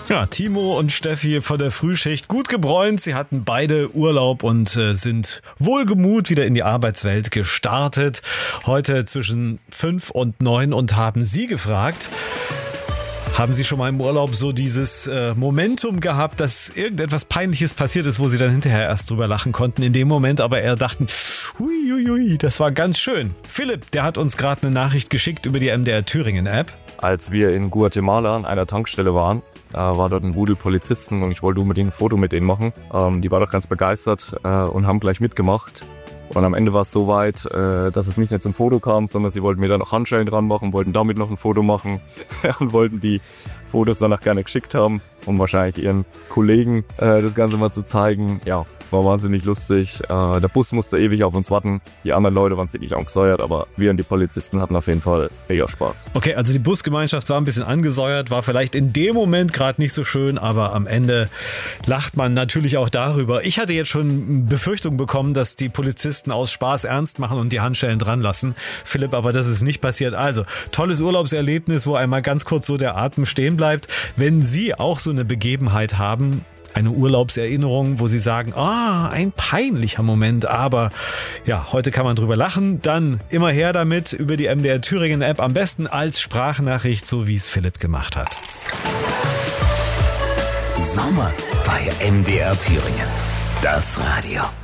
Ja, Timo und Steffi von der Frühschicht, gut gebräunt. Sie hatten beide Urlaub und sind wohlgemut wieder in die Arbeitswelt gestartet. Heute zwischen 5 und 9 und haben Sie gefragt, haben Sie schon mal im Urlaub so dieses Momentum gehabt, dass irgendetwas Peinliches passiert ist, wo Sie dann hinterher erst drüber lachen konnten, in dem Moment aber eher dachten, huiuiui, das war ganz schön. Philipp, der hat uns gerade eine Nachricht geschickt über die MDR Thüringen App. Als wir in Guatemala an einer Tankstelle waren, war dort ein Rudel Polizisten und ich wollte unbedingt ein Foto mit denen machen. Die war doch ganz begeistert und haben gleich mitgemacht. Und am Ende war es so weit, dass es nicht mehr zum Foto kam, sondern sie wollten mir da noch Handschellen dran machen, wollten damit noch ein Foto machen und wollten die Fotos danach gerne geschickt haben, um wahrscheinlich ihren Kollegen das Ganze mal zu zeigen. Ja, war wahnsinnig lustig. Der Bus musste ewig auf uns warten. Die anderen Leute waren ziemlich angesäuert, aber wir und die Polizisten hatten auf jeden Fall mega Spaß. Okay, also die Busgemeinschaft war ein bisschen angesäuert, war vielleicht in dem Moment gerade nicht so schön, aber am Ende lacht man natürlich auch darüber. Ich hatte jetzt schon Befürchtungen bekommen, dass die Polizisten aus Spaß ernst machen und die Handschellen dran lassen. Philipp, aber das ist nicht passiert. Also, tolles Urlaubserlebnis, wo einmal ganz kurz so der Atem stehen bleibt. Wenn Sie auch so eine Begebenheit haben, eine Urlaubserinnerung, wo Sie sagen, ein peinlicher Moment, aber ja, heute kann man drüber lachen, dann immer her damit über die MDR Thüringen App, am besten als Sprachnachricht, so wie es Philipp gemacht hat. Sommer bei MDR Thüringen. Das Radio.